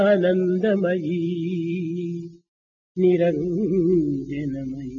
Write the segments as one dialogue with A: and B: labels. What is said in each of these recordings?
A: ఆనందమయీ నిరంజనమయీ.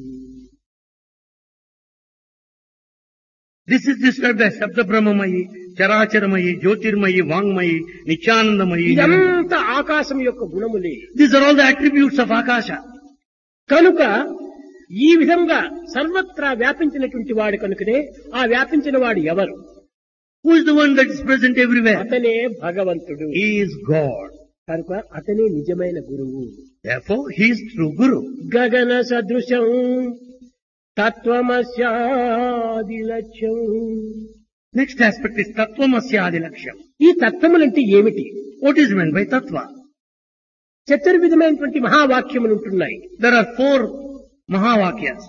B: This is described as Shabda Brahmamayi, Characharamayi, Jyotirmayi, Vangmayi, Nityanandamayi.
A: ఇదంతా ఆకాశం యొక్క గుణములే.
B: These are all the attributes of Akasha.
A: కనుక ఈ విధంగా సర్వత్రా వ్యాపించినటువంటి వాడు కనుకనే ఆ వ్యాపించిన వాడు ఎవరు?
B: Who is the one that is present everywhere?
A: అతనే భగవంతుడు.
B: He is God.
A: కనుక అతనే నిజమైన గురువు.
B: Therefore, he is true Guru.
A: గగన సదృశం తత్వమస్యాది లక్ష్యం.
B: Next aspect is Tattvamasya Laksham.
A: ఈ తత్వములంటే ఏమిటి?
B: What is meant by Tattva?
A: చతుర్విధమైనటువంటి మహావాక్యములు ఉంటున్నాయి.
B: There are 4 Mahavakyas.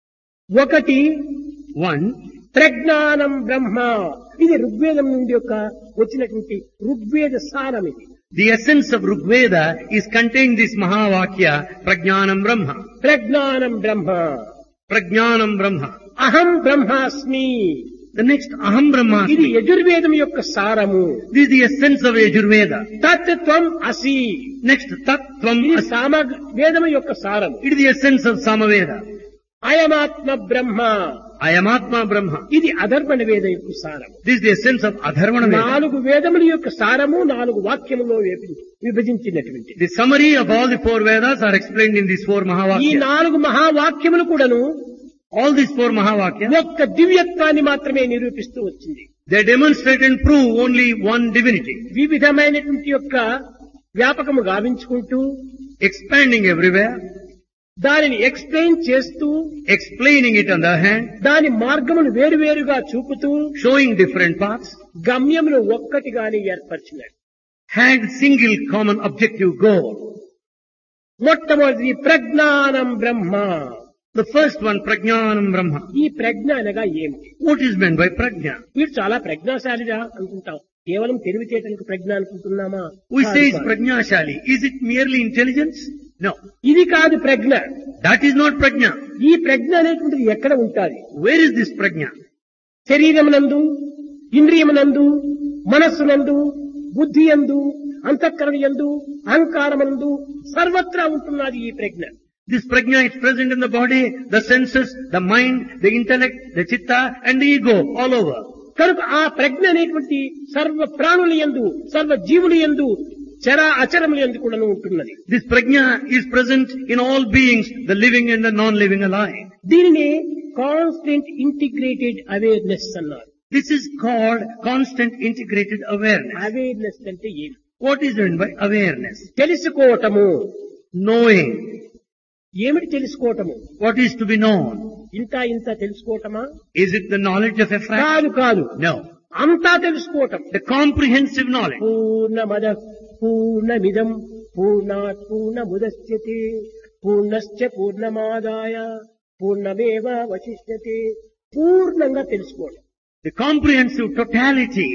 A: ఒకటి
B: 1,
A: ప్రజ్ఞానం బ్రహ్మ. ఇది ఋగ్వేదం నుండి యొక్క వచ్చినటువంటి ఋగ్వేద సారం. ఇది
B: the essence of Rigveda is contained this Mahavakya, Prajnanam Brahma.
A: ప్రజ్ఞానం బ్రహ్మ.
B: Prajnanam Brahma.
A: అహం బ్రహ్మాస్మి.
B: The next Aham Brahma.
A: ఇది యజుర్వేదం యొక్క సారము.
B: This is the essence of Yajurveda.
A: తత్వం అసి.
B: Next Tattvam
A: ఇది
B: Asi.
A: సామవేదం యొక్క సారము.
B: It is the essence of Samaveda.
A: అయమాత్మ Brahma.
B: Ayamatma Brahma.
A: ఇది అధర్వణ వేద యొక్క సారము.
B: This is the essence of Adharvana Veda.
A: 4 వేదముల యొక్క సారము 4 వాక్యములో విభజించినటువంటి.
B: The summary of all the 4 Vedas are explained in these 4
A: ఈ
B: Mahavakyas.
A: 4 మహావాక్యములు కూడాను
B: All these 4 Mahavakyas,
A: ఒక్క దివ్యత్వాన్ని మాత్రమే నిరూపిస్తూ వచ్చింది.
B: they demonstrate and prove only one divinity.
A: వివిధమైనటువంటి యొక్క వ్యాపకము గావించుకుంటూ
B: Expanding everywhere,
A: దానిని ఎక్స్ప్లెయిన్ చేస్తూ
B: explaining it on the hand,
A: దాని మార్గమును వేరువేరుగా చూపుతూ
B: showing different paths,
A: గమ్యమును ఒక్కటిగానే ఏర్పరిచినాడు.
B: had single common objective goal.
A: మొట్టమొదటి ప్రజ్ఞానం బ్రహ్మ.
B: The first one, Prajnanam Brahma.
A: ఈ ప్రజ్ఞ అనగా ఏమిటి?
B: What is meant by Prajna?
A: వీడు చాలా ప్రజ్ఞాశాలిగా అనుకుంటాం. కేవలం తెలివితేటలకు ప్రజ్ఞ అనుకుంటున్నామా?
B: We say
A: కాదు,
B: it's
A: కాదు.
B: Prajnashali. Is it merely intelligence? No.
A: ఇది కాదు ప్రజ్ఞ.
B: That is not Prajna.
A: ఈ ప్రజ్ఞ అనేటువంటిది ఎక్కడ ఉంటాది?
B: Where is this Prajna?
A: శరీరమునందు, ఇంద్రియమునందు, మనస్సునందు, బుద్ధి యందు, అంతఃకరణ యందు, అహంకారమునందు సర్వత్రా ఉంటున్నది ఈ ప్రజ్ఞ.
B: This Prajna is present in the body, the senses, the mind, the intellect, the chitta and the ego all over.
A: కనుక ఆ ప్రజ్ఞ అనేటువంటి సర్వ ప్రాణుల యందు, సర్వ జీవుల యందు, చరా అచరముల యందు కూడా ఉంటున్నది.
B: This Prajna is present in all beings, the living and the non-living alike.
A: దీనిని కాన్స్టెంట్ ఇంటిగ్రేటెడ్ అవేర్నెస్ అన్నారు.
B: This is called constant integrated awareness.
A: Awareness అంటే ఏమి?
B: What is meant by awareness?
A: తెలుసుకోవటము.
B: Knowing.
A: ఏమిటి తెలుసుకోవటము?
B: What is to be known?
A: ఇంత తెలుసుకోవటమా?
B: Is it the knowledge of a fact?
A: కాదు కాదు.
B: No.
A: అంతా తెలుసుకోవటం.
B: The comprehensive knowledge.
A: పూర్ణమద పూర్ణమిదం పూర్ణాత్ పూర్ణముదచ్యతే పూర్ణశ్చ పూర్ణమాదాయ పూర్ణమేవావశిష్యతే. పూర్ణంగా తెలుసుకోవడం.
B: The comprehensive totality.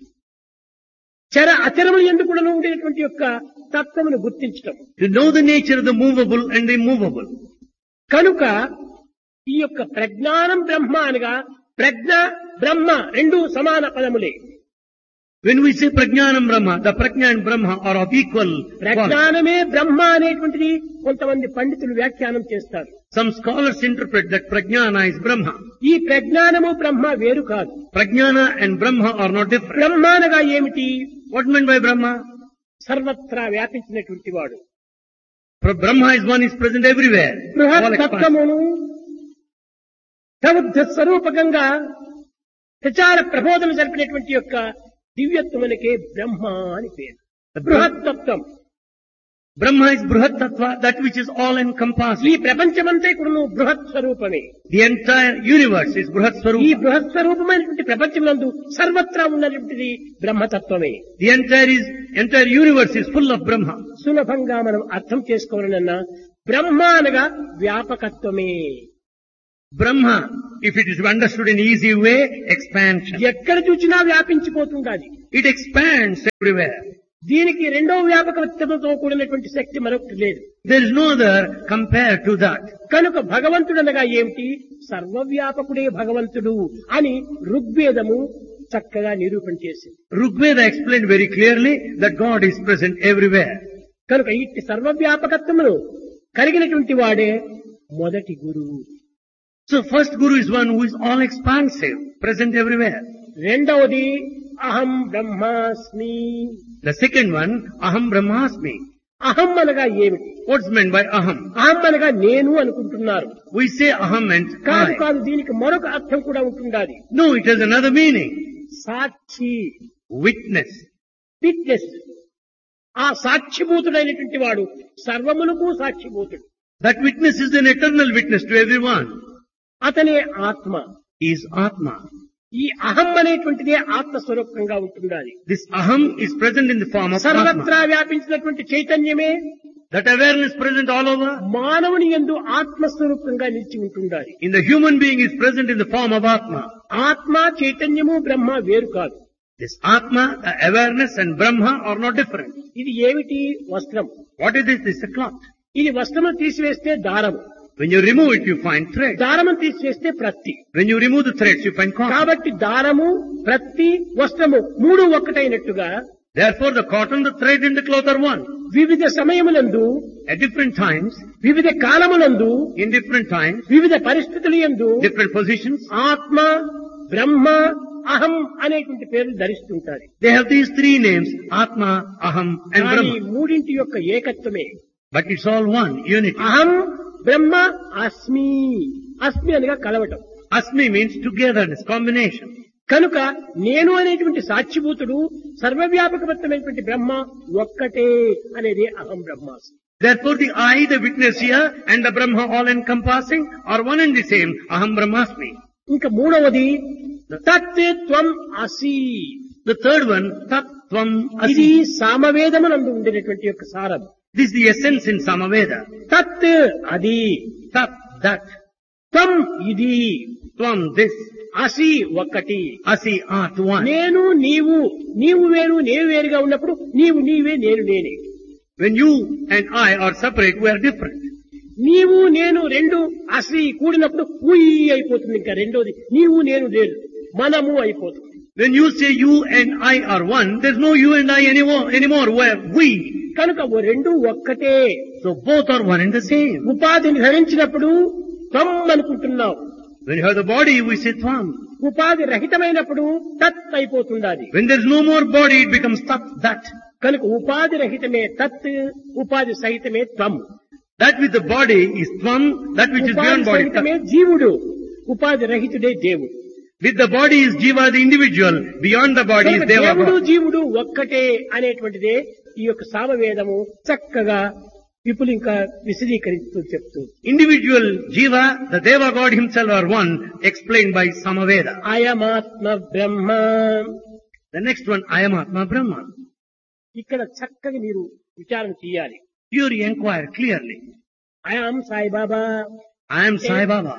A: చర అచరములు ఎందుకు కూడా ఉండేటువంటి యొక్క తత్వమును గుర్తించటం.
B: To know the nature of the movable and the immovable.
A: కనుక ఈ యొక్క ప్రజ్ఞానం బ్రహ్మ అనగా ప్రజ్ఞ బ్రహ్మ రెండు సమాన పదములే.
B: When we say Prajnanam Brahma, the Prajna and Brahma are of equal quality.
A: ప్రజ్ఞానమే బ్రహ్మ అనేటువంటిది కొంతమంది పండితులు వ్యాఖ్యానం చేస్తారు.
B: Some scholars interpret that Prajnana is Brahma.
A: ఈ ప్రజ్ఞానము బ్రహ్మ వేరు కాదు.
B: Prajnana and Brahma are not different.
A: బ్రహ్మ అనగా ఏమిటి?
B: What meant by Brahma?
A: సర్వత్రా వ్యాపించినటువంటి వాడు.
B: Brahma is one is present everywhere. All
A: బృహత్
B: expanse.
A: తత్వమును ప్రబుద్ధ స్వరూపకంగా ప్రచార ప్రబోధన జరిపినటువంటి యొక్క దివ్యత్వమునకే బ్రహ్మ అని పేరు. బృహత్ తత్వం.
B: Brahma is Bruhat Tattva, that which is all
A: ఈ
B: encompassing.
A: ప్రపంచమంతా కూడా బృహత్ స్వరూపమే.
B: The entire universe is Bruhat
A: ఈ
B: Swarupa.
A: బృహత్ స్వరూపమైనటువంటి ప్రపంచమునందు సర్వత్రా ఉన్నటువంటిది బ్రహ్మతత్వమే.
B: The entire universe is full of Brahma.
A: సులభంగా మనం అర్థం చేసుకోవాలన్నా బ్రహ్మ అనగా వ్యాపకత్వమే.
B: Brahma, if it is understood in easy way, expansion.
A: ఎక్కడ చూసినా వ్యాపించిపోతుండాలి.
B: It expands everywhere.
A: దీనికి రెండో వ్యాపకత్వంతో కూడినటువంటి శక్తి మరొకటి లేదు.
B: There is no other compared to that.
A: కనుక భగవంతుడనగా ఏమిటి? సర్వవ్యాపకుడే భగవంతుడు అని ఋగ్వేదము చక్కగా నిరూపణ చేసింది.
B: Rigveda explained very clearly that God is present everywhere.
A: కనుక ఇట్టి సర్వవ్యాపకత్వమును కలిగినటువంటి వాడే మొదటి గురువు.
B: So first Guru is one who is all expansive, present everywhere.
A: రెండవది అహం బ్రహ్మాస్మి.
B: The second one, Aham Brahmasmi.
A: అహం అనగా ఏమిటి?
B: What's meant by Aham?
A: అహం అనగా నేను అనుకుంటున్నారు.
B: We say Aham meant
A: కాదు
B: I.
A: కాదు, దీనికి మరొక అర్థం కూడా ఉంటుండాలి.
B: No, it has another meaning.
A: Sakshi,
B: Witness.
A: Witness. ఆ సాక్షిభూతుడైనటువంటి వాడు సర్వమునకు సాక్షిభూతుడు.
B: That witness is an eternal witness to everyone.
A: అతనే ఆత్మ.
B: He is Atma.
A: ఈ అహం అనేటువంటిదే ఆత్మస్వరూపంగా ఉంటుండాలి.
B: This Aham is present in the form of
A: సర్వత్రా
B: Atma.
A: వ్యాపించినటువంటి చైతన్యమే
B: That awareness present all over
A: మానవుని యందు ఆత్మస్వరూపంగా నిలిచి ఉంటుండాలి.
B: in the human being is present in the form of Atma.
A: ఆత్మ, చైతన్యము, బ్రహ్మ వేరు కాదు.
B: This Atma, the awareness and Brahma are not different.
A: ఇది ఏమిటి? వస్త్రం.
B: What is this? This is a cloth.
A: ఇది వస్త్రము తీసివేస్తే దారము,
B: When you remove it, you find thread.
A: దారము తీసివేస్తే ప్రత్తి.
B: When you remove the threads, you find cotton.
A: కాబట్టి దారము, ప్రత్తి, వస్త్రము మూడు ఒక్కటైనట్టుగా
B: Therefore, the cotton, the thread and the cloth are one.
A: వివిధ సమయములందు,
B: At different times,
A: వివిధ కాలములందు,
B: in different times,
A: వివిధ పరిస్థితుల యందు
B: different positions,
A: ఆత్మ, బ్రహ్మ, అహం అనేటువంటి పేర్లు ధరిస్తుంటారు.
B: they have these three names, Atma, Aham and
A: కానీ
B: Brahma.
A: మూడింటి యొక్క ఏకత్వమే.
B: But it's all one, unity.
A: అహం, బ్రహ్మ, అస్మి. అస్మి అనగా కలవటం.
B: Asmi means togetherness, combination.
A: కనుక నేను అనేటువంటి సాక్షిభూతుడు, సర్వవ్యాపకమైనటువంటి బ్రహ్మ ఒక్కటే అనేది అహం బ్రహ్మాస్మి.
B: Therefore, the I, the witness here, and the Brahma all encompassing are one and the same, Aham Brahmasmi.
A: ఇంకా మూడవది తత్ త్వం అసి.
B: The third one, Tat Tvam
A: ఇది
B: Asi.
A: సామవేదమునందు ఉండినటువంటి యొక్క సారం.
B: This is the essence in Samaveda.
A: తత్ అది,
B: Tat, that.
A: త్వం ఇది,
B: Tvam, this.
A: అసి ఒక్కటి.
B: Asi, art, one.
A: నేను నీవు, నీవు వేరు నేను వేరుగా ఉన్నప్పుడు నీవు నీవే నేను నేనే.
B: When you and I are separate, we are different.
A: నీవు నేను రెండు అసి కూడినప్పుడు ఉయ్ అయిపోతుంది. ఇంకా రెండోది నీవు నేను లేదు, మనము అయిపోతుంది.
B: When you say you and I are one, there's no you and I anymore. We're we.
A: కనుక ఓ రెండు ఒక్కటే.
B: So both are one and the same.
A: ఉపాధిని ధరించినప్పుడు త్వం అనుకుంటున్నావు.
B: When you have the body, we say Tvam.
A: ఉపాధి రహితమైనప్పుడు తత్ అయిపోతుండాలి.
B: When there's no more body, it becomes Tat, that.
A: కనుక ఉపాధి రహితమే తత్, ఉపాధి సహితమే త్వం.
B: That with the body is Tvam, that which is
A: ఉపాధి
B: beyond body.
A: సహితమే జీవుడు, ఉపాధి రహితుడే దేవుడు.
B: With the body is Jiva, the individual. Beyond the body is
A: కనుక
B: Deva.
A: దేవుడు
B: God.
A: జీవుడు ఒక్కటే అనేటువంటిదే ఈ యొక్క సామవేదము చక్కగా విపులింక విశదీకరిస్తూ చెప్తూ
B: Individual Jiva, the Deva God himself are one, explained by Samaveda.
A: అయమాత్మ Brahma.
B: The next one, I am Atma Brahma.
A: ఇక్కడ చక్కగా మీరు విచారణ చేయాలి.
B: Here you inquire clearly.
A: అయం Saibaba,
B: I am Sai Baba.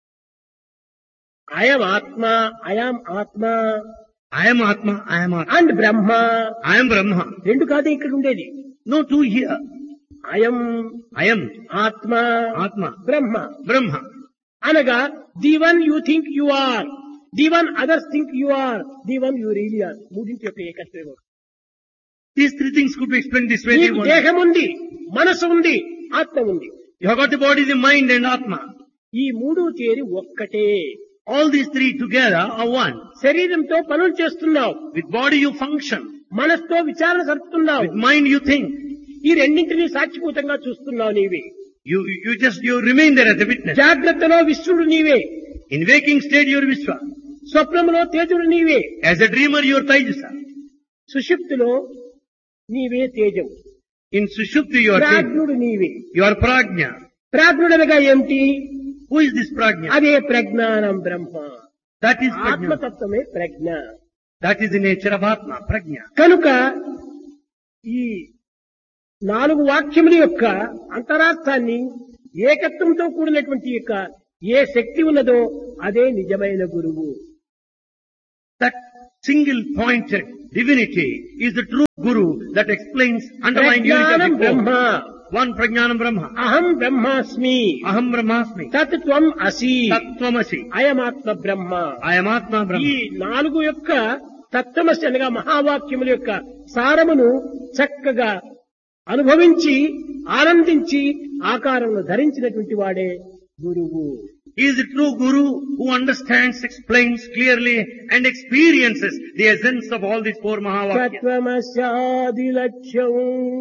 A: అయం ఆత్మ, అయం ఆత్మ
B: I am Atma, I am Atma.
A: And Brahma.
B: I am Brahma.
A: రెండు కాదు ఇక్కడ ఉండేది.
B: No two here.
A: అయం
B: I am
A: ఆత్మ,
B: Atma,
A: బ్రహ్మ
B: Brahma.
A: అనగా the one you think you are, the one others think you are, the one you really are. మూడింటి యొక్క ఏకత్వం.
B: These three things could be explained this way.
A: నీకు దేహం ఉంది, మనసు ఉంది, ఆత్మ ఉంది.
B: You have got the body, the mind and Atma.
A: ఈ మూడు చేరి ఒక్కటే.
B: All these three together are one.
A: శరీరంతో పనులు చేస్తున్నావు,
B: With body you function.
A: మనసుతో విచారణ జరుపుతున్నావు,
B: With mind you think.
A: ఈ రెండింటినీ సాక్షిభూతంగా చూస్తున్నావు నీవే.
B: You remain there as a witness.
A: జాగ్రత్తలో విశ్వడు నీవే,
B: In waking state you are Vishwa.
A: స్వప్నములో తేజుడు నీవే,
B: As a dreamer you are Taijasa.
A: సుషుప్తిలో నీవే తేజం,
B: In Sushupti you are Tej.
A: ప్రాజ్ఞుడు నీవే.
B: You are Prajna.
A: ప్రాజ్ఞుడనగా ఏమిటి?
B: Who is this Prajna?
A: అదే ప్రజ్ఞానం బ్రహ్మ.
B: That is Prajna.
A: ఆత్మతత్వమే Pragna.
B: That is the nature of Atma, Prajna.
A: కనుక ఈ 4 వాక్యముల యొక్క అంతరార్థాన్ని ఏకత్వంతో కూడినటువంటి యొక్క ఏ శక్తి ఉన్నదో అదే నిజమైన గురువు.
B: That single pointed divinity is the true Guru that explains underlying unity
A: ప్రజ్ఞానం
B: of the
A: Brahma,
B: core. One Prajnanam Brahma.
A: అహం బ్రహ్మాస్మి,
B: Aham Brahmasmi.
A: తత్ త్వం అసి,
B: Tattvamasi.
A: అయమాత్మ Brahma.
B: I am Atma
A: ఈ
B: Brahma.
A: 4 యొక్క తత్వమసి అనగా మహావాక్యముల యొక్క సారమును చక్కగా అనుభవించి ఆనందించి ఆకారంలో ధరించినటువంటి వాడే గురువు.
B: He is the true Guru who understands, explains clearly and experiences the essence of all these four Mahavakyas.
A: తత్వమస్యాది లక్ష్యం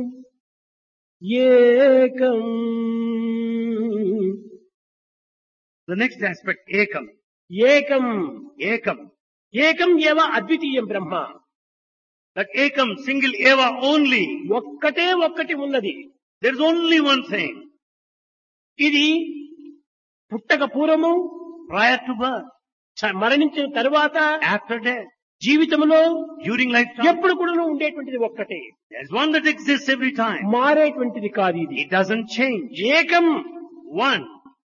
A: ఏకం.
B: The next aspect, Ekam.
A: ఏకం
B: Ekam.
A: ఏకం ఏవ అద్వితీయం బ్రహ్మ.
B: That Ekam, single Eva only.
A: ఒక్కటే ఒక్కటి ఉన్నది.
B: There is only one thing.
A: ఇది పుట్టక పూర్వము,
B: Prior to birth,
A: మరణించిన తరువాత,
B: after death,
A: జీవితంలో
B: during lifetime.
A: ఎప్పుడు కూడా ఉండేటువంటిది ఒక్కటే.
B: There is one that exists every time.
A: మారేటువంటిది కాదు ఇది.
B: It doesn't change.
A: ఏకం.
B: One.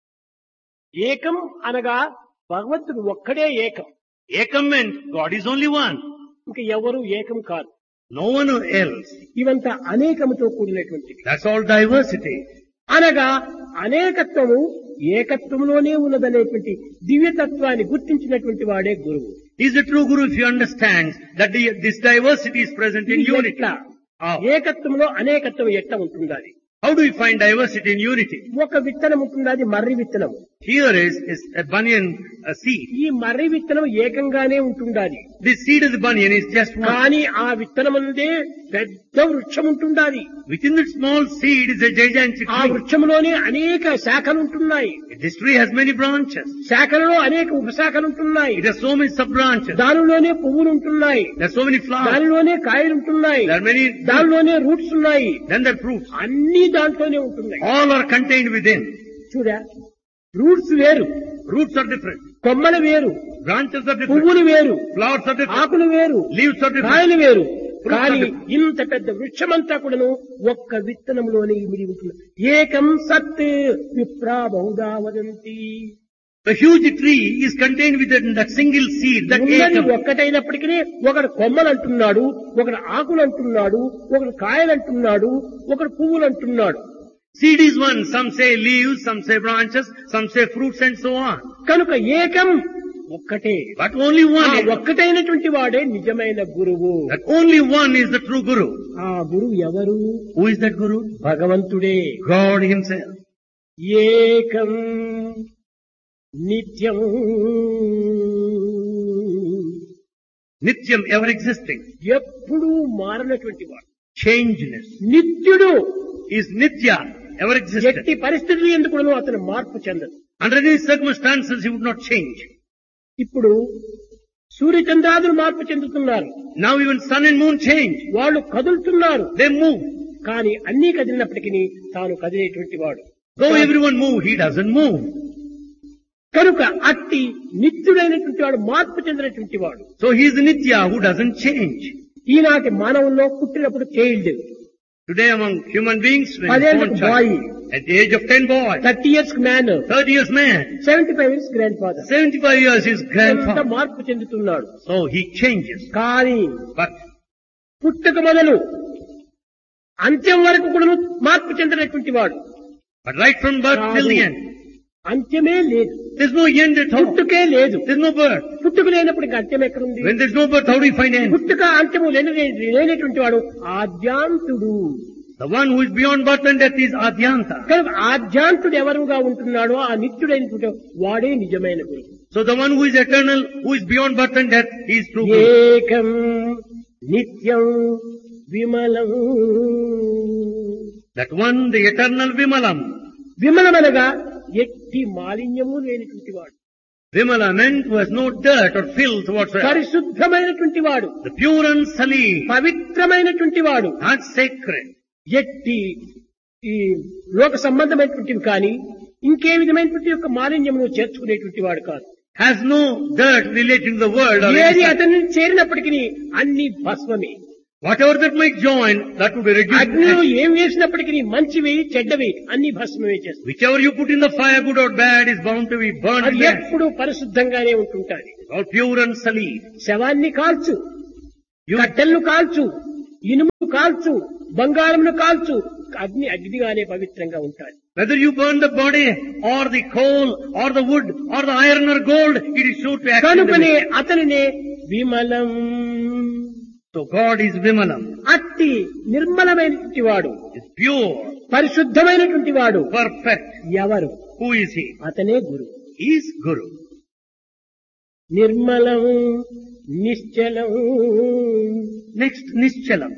A: ఏకం అనగా భగవంతుడు ఒక్కడే ఏకం.
B: Ekam meant God is only one.
A: ఇంకా ఎవరు ఏకం కాదు.
B: No one else.
A: ఇవంతా అనేకముతో కూడినటువంటిది.
B: That's all diversity.
A: అనగా అనేకత్వము ఏకత్వంలోనే ఉన్నదనేటువంటి దివ్యతత్వాన్ని గుర్తించినటువంటి వాడే గురువు.
B: He is the true Guru if you understand that this diversity is present in unity.
A: ఎట్లా?
B: How?
A: ఏకత్వంలో అనేకత్వం ఎట్లా ఉంటుండాలి?
B: How do we find diversity in unity?
A: ఒక విత్తనం ఉంటుండాలి, మర్రి విత్తనం.
B: Here is a banyan seed.
A: ఈ మర్రి విత్తనం ఏకంగానే ఉంటుండాలి.
B: This seed of the banyan is just one.
A: కానీ ఆ విత్తనముందే పెద్ద వృక్షం ఉంటుండాలి.
B: Within the small seed is a gigantic
A: ఆ
B: tree.
A: వృక్షంలోనే అనేక శాఖలు ఉంటున్నాయి.
B: This tree has many branches.
A: శాఖలలో అనేక ఉపశాఖలు ఉంటున్నాయి.
B: It has so many sub-branches.
A: దానిలోనే పువ్వులు ఉంటున్నాయి.
B: There are so many flowers.
A: దానిలోనే కాయలు ఉంటున్నాయి.
B: There are many.
A: దానిలోనే రూట్స్ ఉన్నాయి.
B: Then there are fruits.
A: అన్ని దాంట్లోనే ఉంటున్నాయి.
B: All are contained within.
A: చూడా, రూట్స్ వేరు,
B: Roots are different.
A: కొమ్మలు వేరు,
B: Branches are different.
A: పువ్వులు వేరు,
B: Flowers are different.
A: ఆకులు వేరు,
B: Leaves are different.
A: కాయలు వేరు. కానీ ఇంత పెద్ద వృక్షమంతా కూడాను ఒక్క విత్తనంలోనే ఇమిడి ఉంటుంది. ఏకం సత్ విప్రా Bahuda వదంతి.
B: The huge tree is contained within that single seed, that
A: ఉన్నది
B: Ekam.
A: ఒక్కటైనప్పటికీ ఒకడు కొమ్మలు అంటున్నాడు, ఒకడు ఆకులు అంటున్నాడు, ఒకడు కాయలు అంటున్నాడు, ఒకడు పువ్వులు అంటున్నాడు.
B: Seed is one. Some say leaves, some say branches, some say fruits and so on.
A: కనుక ఏకం ఒక్కటే.
B: But only
A: ఆ
B: one.
A: ఒక్కటైనటువంటి వాడే నిజమైన గురువు.
B: That only one is the true Guru.
A: ఆ గురువు ఎవరు?
B: Who is that Guru?
A: భగవంతుడే.
B: God Himself.
A: ఏకం నిత్యం
B: Nityam, ever existing.
A: ఎప్పుడూ మారనటువంటి వాడు.
B: Changeless.
A: నిత్యుడు.
B: Is Nitya, ever existent.
A: ఎట్టి పరిస్థితులు ఎందుకు అతను మార్పు చెందదు.
B: Under any circumstances He would not change.
A: ఇప్పుడు సూర్యచంద్రాదులు మార్పు చెందుతున్నారు.
B: Now even sun and moon change.
A: వాళ్ళు కదులుతున్నారు.
B: They move.
A: కానీ అన్నీ కదిలినప్పటికీ తాను కదిలేటువంటి వాడు.
B: Though everyone move, He doesn't move.
A: కనుక అట్టి నిత్యుడైనటువంటి వాడు, మార్పు చెందినటువంటి వాడు.
B: So He is Nitya who doesn't change.
A: ఈనాటి మానవుల్లో పుట్టినప్పుడు child,
B: Today among human beings, when
A: 10
B: born
A: years
B: child,
A: boy,
B: at the age of 10 boy,
A: 30 years man,
B: 30 years man,
A: 75 years grand father.
B: 75 years his
A: ఎంత
B: grandfather.
A: మార్పు చెందుతున్నాడు.
B: So he changes.
A: కానీ
B: But
A: పుట్టుక మొదలు అంత్యం వరకు కూడా మార్పు చెందినటువంటి వాడు.
B: right from birth till the end,
A: అంత్యమే లేదు.
B: there's no end at all.
A: పుట్టుకే లేదు.
B: There's no birth.
A: పుట్టుక లేనప్పుడు ఇంకా అంత్యం ఎక్కడుంది?
B: When there's no birth, how do you find end?
A: పుట్టుక అంత్యము లేనటువంటి వాడు ఆద్యాంతుడు.
B: The one who is beyond birth and death is Adyanta.
A: కనుక ఆద్యాంతుడు ఎవరుగా ఉంటున్నాడో ఆ నిత్యుడైనటువంటి వాడే నిజమైన గురువు.
B: So the one who is eternal, who is beyond birth and death, he is true Guru.
A: ఏకం నిత్యం విమలం.
B: That one, the eternal Vimalam.
A: విమలమనగా ఎట్టి మాలిన్యము లేనిటువంటి వాడు.
B: Vimala meant who has no dirt or filth whatsoever.
A: పరిశుద్ధమైనటువంటి వాడు,
B: The pure and salim,
A: పవిత్రమైనటువంటి వాడు.
B: not sacred.
A: ఎట్టి ఈ లోక సంబంధమైనటువంటివి కానీ ఇంకే విధమైనటువంటి యొక్క మాలిన్యమును చేర్చుకునేటువంటి వాడు కాదు.
B: Has no dirt relating to the world or
A: ఏది
B: anything.
A: అతన్ని చేరినప్పటికీ అన్ని భస్మమే.
B: Whatever that might join, that would be
A: అగ్నిలో
B: reduced.
A: ఏం వేసినప్పటికీ మంచివి చెడ్డవి అన్ని భస్మమే చేస్తాయి.
B: Whichever you put in the fire, good or bad, is bound to be burned
A: అది
B: to death.
A: ఎప్పుడు పరిశుద్ధంగానే ఉంటుంటాది.
B: All pure and salim.
A: శవాన్ని కాల్చు,
B: You,
A: కట్టెలను కాల్చు, ఇనుము కాల్చు, బంగారమును కాల్చు, అగ్ని అగ్నిగానే పవిత్రంగా ఉంటాయి.
B: whether you burn the body or the coal or the wood or the iron or gold, it is sure to act in the
A: కనుకనే
B: way.
A: అతనినే విమలం.
B: So God is Vimalam,
A: అట్టి నిర్మలమైనటువంటి వాడు,
B: is pure,
A: పరిశుద్ధమైనటువంటి వాడు
B: perfect.
A: ఎవరు?
B: Who is He?
A: అతనే గురువు.
B: He is Guru.
A: నిర్మలం నిశ్చలం.
B: Next, Nischalam.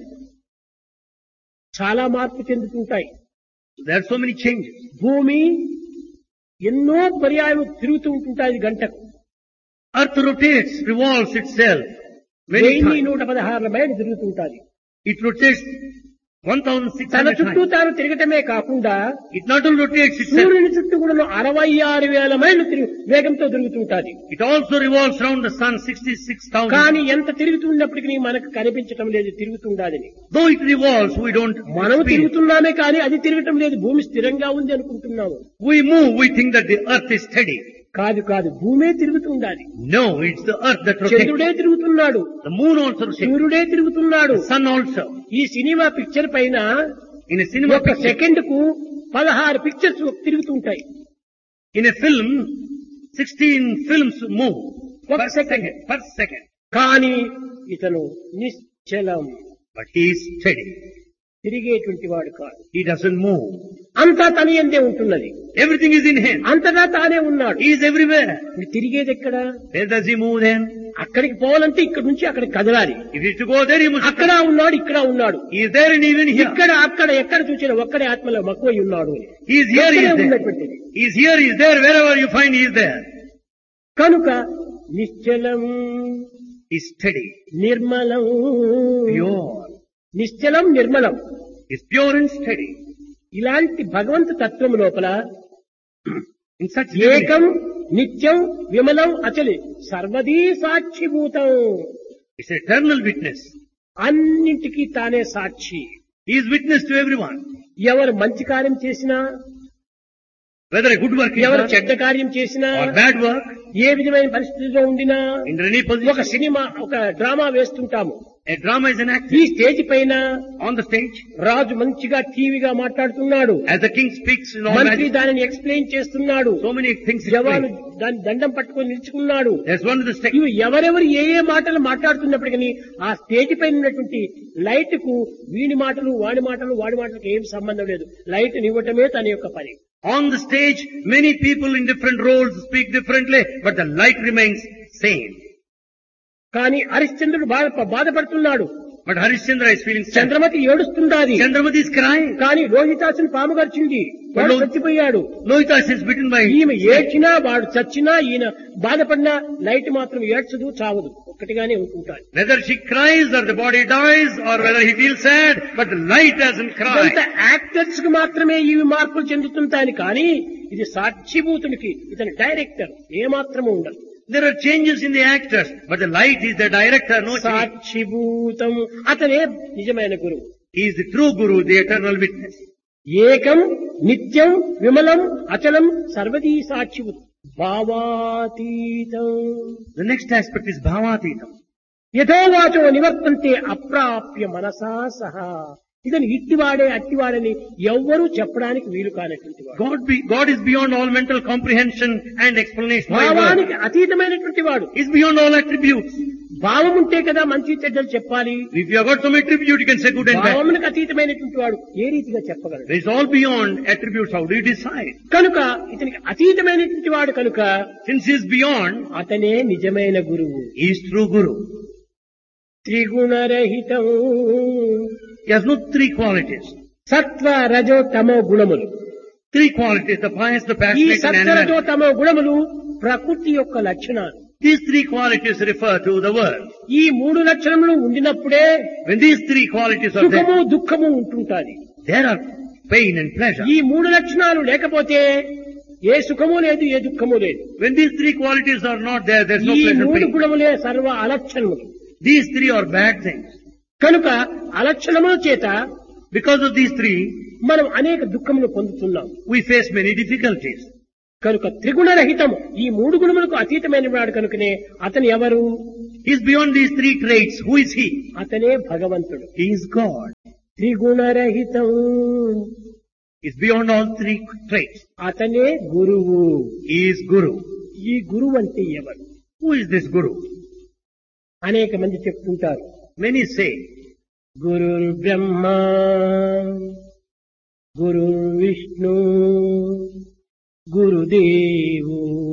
A: చాలా మార్పు చెందుతుంటాయి.
B: There are so many changes.
A: భూమి ఎన్నో పర్యాయం తిరుగుతూ ఉంటుంటాయి గంటకు.
B: Earth rotates, revolves itself. Many times.
A: 1116 మైళ్ళు తిరుగుతుంటాది.
B: It rotates
A: తన
B: 1,600
A: చుట్టూ
B: times.
A: తాను తిరగటమే కాకుండా
B: It not only rotates itself,
A: సూర్యుని చుట్టూ కూడా 66,000 మైళ్ళు వేగంతో తిరుగుతుంటాది.
B: it also revolves around the sun 66,000.
A: కానీ ఎంత తిరుగుతున్నప్పటికీ మనకు కనిపించటం లేదు తిరుగుతుండాలని.
B: Though it revolves, we don't
A: మనం
B: experience.
A: తిరుగుతున్నామే కానీ అది తిరగటం లేదు. భూమి స్థిరంగా ఉంది అనుకుంటున్నాము.
B: We move, we think that the earth is steady.
A: కాదు కాదు, భూమే తిరుగుతుండాలి.
B: No, it's the earth that rotates.
A: చంద్రుడే తిరుగుతున్నాడు,
B: The moon also rotates.
A: సూర్యుడే తిరుగుతున్నాడు.
B: The sun also.
A: ఈ సినిమా పిక్చర్ పైన
B: In a cinema
A: ఒక
B: picture,
A: సెకండ్ కు 16 pictures తిరుగుతుంటాయి.
B: in a film, 16 films move
A: ఒక
B: per
A: second.
B: second. Per second.
A: కానీ ఇతను నిశ్చలం,
B: But he is steady.
A: తిరిగేటువంటి వాడు కాదు.
B: He doesn't move.
A: అంతా తన యందే ఉంటున్నది.
B: Everything is in him.
A: అంతటా తానే ఉన్నాడు.
B: He is everywhere.
A: ఇది తిరిగేది ఎక్కడ?
B: Where does he move then?
A: అక్కడికి పోవాలంటే ఇక్కడ నుంచి అక్కడికి కదలాలి.
B: If he is to go there, he must.
A: అక్కడ ఉన్నాడు, ఇక్కడ ఉన్నాడు,
B: He is there and even here.
A: ఇక్కడ అక్కడ ఎక్కడ చూసినా ఒక్కడే ఆత్మలో మక్కువై ఉన్నాడు.
B: He is here, he is there.
A: ఉన్నటువంటిది.
B: He is here, he is there. Wherever you find, he is there.
A: కనుక నిశ్చలం,
B: He is steady,
A: నిర్మలం,
B: pure.
A: నిశ్చలం నిర్మలం.
B: He is pure and steady.
A: ఇలాంటి భగవంతు తత్వం లోపల
B: In such
A: ఏకం నిత్యం విమలం అచలి సర్వదీ సాక్షిభూతం.
B: it's an eternal witness.
A: అన్నింటికీ తానే సాక్షి.
B: He is witness to everyone.
A: ఎవరు మంచి కార్యం చేసినా,
B: Whether a good work is
A: ఎవరు
B: done
A: చెడ్డ కార్యం చేసినా,
B: or bad work,
A: ఏ విధమైన పరిస్థితిలో ఉండినా,
B: in any
A: ఒక
B: position,
A: సినిమా ఒక drama వేస్తుంటాము.
B: a drama is an act.
A: ఈ స్టేజ్ పైన
B: On the stage,
A: రాజు మంచిగా టీవీగా మాట్లాడుతున్నాడు,
B: as the king speaks in all
A: మంత్రి
B: majesty,
A: దానిని ఎక్స్ప్లెయిన్ చేస్తున్నాడు,
B: so many things
A: జవాను
B: explained.
A: దాని దండం పట్టుకొని నిలుచుకున్నాడు.
B: There's one of the stage.
A: ఇవి ఎవరెవరు ఏ ఏ మాటలు మాట్లాడుతున్నప్పటికీ ఆ స్టేజ్ పైన ఉన్నటువంటి లైట్ కు వీడి మాటలు వాడి మాటలు వాడి మాటలకు ఏం సంబంధం లేదు. లైట్ నివ్వటమే తన యొక్క పని.
B: On the stage, many people in different roles speak differently, but the light remains same.
A: కానీ హరిశ్చంద్రుడు బాధపడుతున్నాడు,
B: But Harishchandra is feeling sad.
A: Chandramati ఏడుస్తుండాది.
B: Chandramati is crying.
A: కానీ రోహితాసుని పాము గరిచింది, వాడు చచ్చిపోయాడు.
B: Lohitas is bitten by
A: ఈమె ఏడ్చినా వాడు చచ్చినా ఈయన బాధపడినా లైట్ మాత్రం ఏడ్చదు చావదు, ఒక్కటిగానే ఉంటుంటాడు.
B: Whether she cries or the body dies or whether he feels sad, but the light doesn't cry.
A: ఇదంతా యాక్టర్స్ కు మాత్రమే ఇవి మార్పులు చెందుతుంటాయి. కానీ ఇది సాక్షిభూతునికి, ఇతని డైరెక్టర్ ఏమాత్రము ఉండదు.
B: There are changes in the actors, but the light is the director, no change.
A: సాక్షిభూతం, అతనే నిజమైన గురువు.
B: He is the true Guru, the eternal witness.
A: ఏకం నిత్యం విమలం అచలం సర్వదీ సాక్షిభూతం. భావాతీతం.
B: The next aspect is Bhavatitam.
A: యథోవాచో నివర్తంతే అప్రాప్య మనసా సహా. ఇతను ఇట్టివాడే అట్టివాడని ఎవ్వరూ చెప్పడానికి వీలు కానటువంటి వాడు.
B: God is beyond all mental comprehension and explanation.
A: భావానికి అతీతమైనటువంటి వాడు.
B: He is beyond all attributes.
A: భావం ఉంటే కదా మంచి చెడ్డలు చెప్పాలి.
B: If you have got some attribute, you can say good and bad.
A: భావమునికి అతీతమైనటువంటి వాడు ఏ రీతిగా చెప్పగలడు?
B: It is all beyond attributes. How do you decide?
A: కనుక ఇతనికి అతీతమైనటువంటి వాడు కనుక
B: Since he is beyond,
A: అతనే నిజమైన గురువు.
B: he is true Guru.
A: త్రిగుణరహితం.
B: He has no three qualities.
A: సత్వ రజో తమో గుణములు.
B: Three qualities, the pious, the
A: ఈ
B: passionate, and
A: సత్వ రజో
B: animal.
A: తమో గుణములు ప్రకృతి యొక్క లక్షణాలు.
B: These three qualities refer to the world.
A: ఈ మూడు లక్షణములు ఉండినప్పుడే
B: When these three qualities are
A: సుఖము
B: there,
A: దుఃఖము ఉంటుంటాది.
B: there are pain and pleasure.
A: ఈ మూడు లక్షణాలు లేకపోతే ఏ సుఖము లేదు, ఏ దుఃఖము లేదు.
B: When these three qualities are not there, there is no
A: ఈ
B: pleasure and
A: మూడు
B: pain.
A: గుణములే సర్వ అలక్షణములు.
B: These three are bad things.
A: కనుక అలక్షణముల చేత
B: Because of these three,
A: మనం అనేక దుఃఖములు పొందుతున్నాం.
B: we face many difficulties.
A: కనుక త్రిగుణరహితం, ఈ మూడు గుణములకు అతీతమైన వాడు కనుకనే అతను ఎవరు?
B: He is beyond these three traits. Who is he?
A: అతనే భగవంతుడు.
B: He is God.
A: త్రిగుణరహితం,
B: He is beyond all three traits.
A: అతనే గురువు.
B: He is Guru.
A: ఈ గురువు అంటే ఎవరు?
B: Who is this Guru?
A: అనేక మంది చెప్తుంటారు.
B: Many say,
A: గురుర్ బ్రహ్మ గురుర్ విష్ణు గురుదేవో